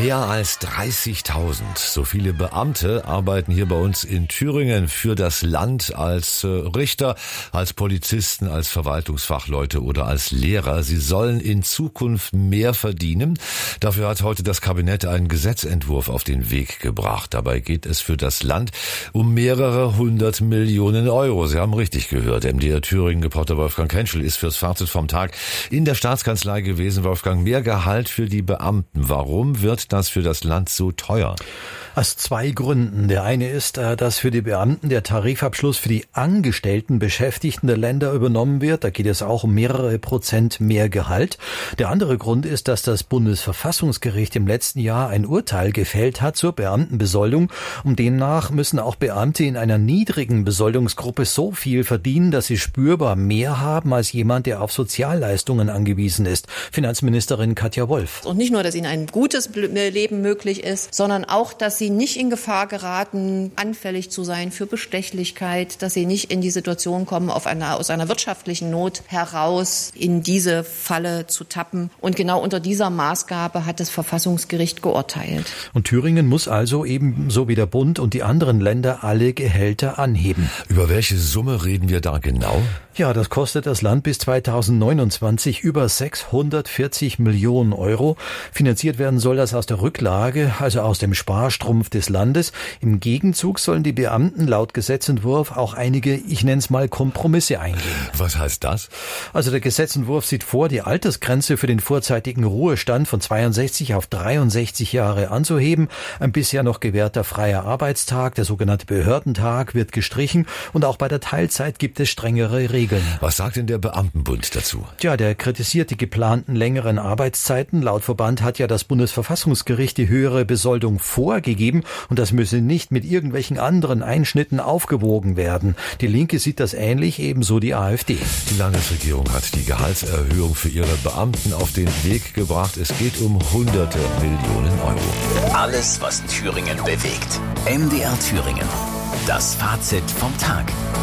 Mehr als 30.000. So viele Beamte arbeiten hier bei uns in Thüringen für das Land als Richter, als Polizisten, als Verwaltungsfachleute oder als Lehrer. Sie sollen in Zukunft mehr verdienen. Dafür hat heute das Kabinett einen Gesetzentwurf auf den Weg gebracht. Dabei geht es für das Land um mehrere 100 Millionen Euro. Sie haben richtig gehört. MDR Thüringen-Reporter Wolfgang Kentschel ist fürs Fazit vom Tag in der Staatskanzlei gewesen. Wolfgang, mehr Gehalt für die Beamten. Warum wird das für das Land so teuer? Aus zwei Gründen. Der eine ist, dass für die Beamten der Tarifabschluss für die angestellten Beschäftigten der Länder übernommen wird. Da geht es auch um mehrere Prozent mehr Gehalt. Der andere Grund ist, dass das Bundesverfassungsgericht im letzten Jahr ein Urteil gefällt hat zur Beamtenbesoldung. Und demnach müssen auch Beamte in einer niedrigen Besoldungsgruppe so viel verdienen, dass sie spürbar mehr haben als jemand, der auf Sozialleistungen angewiesen ist. Finanzministerin Katja Wolf. Und nicht nur, dass ihnen ein gutes Leben möglich ist, sondern auch, dass sie nicht in Gefahr geraten, anfällig zu sein für Bestechlichkeit, dass sie nicht in die Situation kommen, aus einer wirtschaftlichen Not heraus in diese Falle zu tappen. Und genau unter dieser Maßgabe hat das Verfassungsgericht geurteilt. Und Thüringen muss also ebenso wie der Bund und die anderen Länder alle Gehälter anheben. Über welche Summe reden wir da genau? Ja, das kostet das Land bis 2029 über 640 Millionen Euro. Finanziert werden soll das aus der Rücklage, also aus dem Sparstrumpf des Landes. Im Gegenzug sollen die Beamten laut Gesetzentwurf auch einige, ich nenne es mal, Kompromisse eingehen. Was heißt das? Also der Gesetzentwurf sieht vor, die Altersgrenze für den vorzeitigen Ruhestand von 62 auf 63 Jahre anzuheben. Ein bisher noch gewährter freier Arbeitstag, der sogenannte Behördentag, wird gestrichen. Und auch bei der Teilzeit gibt es strengere Regeln. Was sagt denn der Beamtenbund dazu? Tja, der kritisiert die geplanten längeren Arbeitszeiten. Laut Verband hat ja das Bundesverfassungsgericht die höhere Besoldung vorgegeben und das müsse nicht mit irgendwelchen anderen Einschnitten aufgewogen werden. Die Linke sieht das ähnlich, ebenso die AfD. Die Landesregierung hat die Gehaltserhöhung für ihre Beamten auf den Weg gebracht. Es geht um hunderte Millionen Euro. Alles, was Thüringen bewegt. MDR Thüringen. Das Fazit vom Tag.